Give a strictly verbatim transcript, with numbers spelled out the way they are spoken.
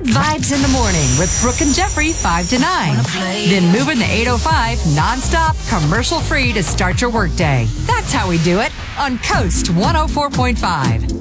Good vibes in the morning with Brooke and Jeffrey, five to nine. Then moving the eight oh five nonstop, commercial-free to start your workday. That's how we do it on Coast one oh four point five.